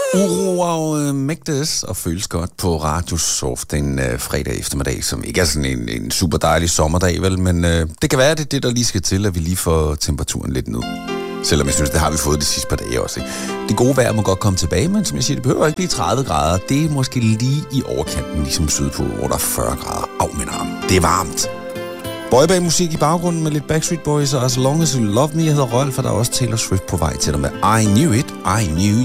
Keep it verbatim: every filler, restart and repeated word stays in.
Uro og øh, mægtes og føles godt på Radio Soft en øh, fredag eftermiddag, som ikke er sådan en, en super dejlig sommerdag, vel? Men øh, det kan være, det er det, der lige skal til, at vi lige får temperaturen lidt ned. Selvom jeg synes, det har vi fået de sidste par dage også, ikke? Det gode vejr må godt komme tilbage, men som jeg siger, det behøver ikke blive tredive grader. Det er måske lige i overkanten, ligesom sydpå, hvor der er fyrre grader. Au, min arm. Det er varmt. Boyband-musik i baggrunden med lidt Backstreet Boys, og As Long As You Love Me, jeg hedder Rolf, for der er også Taylor Swift på vej til dig med I Knew It, I Knew